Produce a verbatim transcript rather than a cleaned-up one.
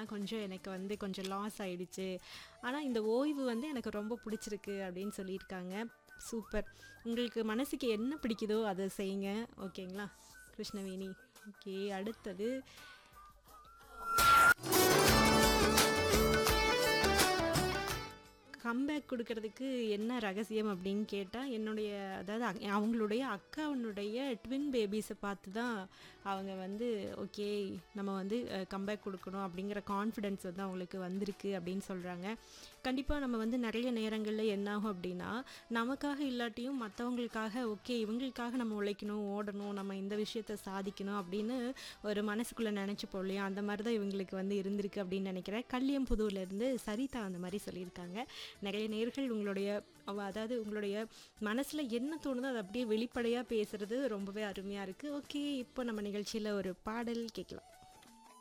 அதெல்லாம் கொஞ்சம் எனக்கு வந்து கொஞ்சம் லாஸ் ஆயிடுச்சு. ஆனா இந்த ஓய்வு வந்து எனக்கு ரொம்ப பிடிச்சிருக்கு அப்படின்னு சொல்லியிருக்காங்க. சூப்பர். உங்களுக்கு மனசுக்கு என்ன பிடிக்குதோ அத செய்யுங்க. ஓகேங்களா? கிருஷ்ணவேணி. ஓகே. அடுத்தது கம்பேக் குடுக்கறதுக்கு என்ன ரகசியம் அப்படின்னு கேட்டா, என்னுடைய அதாவது அ அவங்களுடைய அக்காவினுடைய ட்வின் பேபீஸ பார்த்து தான் அவங்க வந்து ஓகே நம்ம வந்து அ கம்பேக் குடுக்கணும் அப்படிங்கிற கான்ஃபிடன்ஸ் வந்து அவங்களுக்கு வந்திருக்கு அப்படின்னு சொல்றாங்க. கண்டிப்பா நம்ம வந்து நெறைய நேரங்கள்ல என்னாகும் அப்படின்னா, நமக்காக இல்லாட்டியும் மத்தவங்களுக்காக ஓகே இவங்களுக்காக நம்ம உழைக்கணும், ஓடணும், நம்ம இந்த விஷயத்த சாதிக்கணும் அப்படின்னு ஒரு மனசுக்குள்ள நெனச்சுப்போம் இல்லையா? அந்த மாரி தான் இவங்களுக்கு வந்து இருந்திருக்கு அப்படின்னு நெனைக்கிறேன். கல்லியம்புதூர்லேருந்து சரிதா அந்த மாரி சொல்லியிருக்காங்க. நிறைய நேர்கள் உங்களுடைய அவ அதாவது உங்களுடைய மனசுல என்ன தோணுதோ அதை அப்படியே வெளிப்படையா பேசுறது ரொம்பவே அருமையா இருக்கு. ஓகே, இப்போ நம்ம நிகழ்ச்சியில ஒரு பாடல் கேட்கலாம்.